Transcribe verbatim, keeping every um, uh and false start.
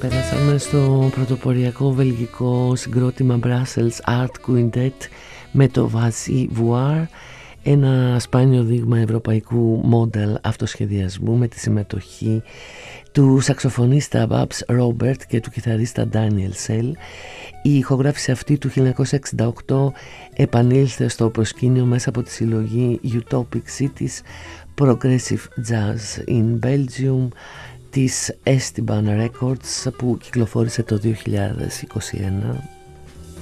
Πέρασαμε στο πρωτοποριακό βελγικό συγκρότημα Brussels Art Quintet με το Vas-y voir, ένα σπάνιο δείγμα ευρωπαϊκού μόντελ αυτοσχεδιασμού με τη συμμετοχή του σαξοφωνίστα Babs Robert και του κιθαρίστα Daniel Sell. Η ηχογράφηση αυτή του χίλια εννιακόσια εξήντα οκτώ επανήλθε στο προσκήνιο μέσα από τη συλλογή Utopic Cities Progressive Jazz in Belgium της Esteban Records, που κυκλοφόρησε το δύο χιλιάδες είκοσι ένα.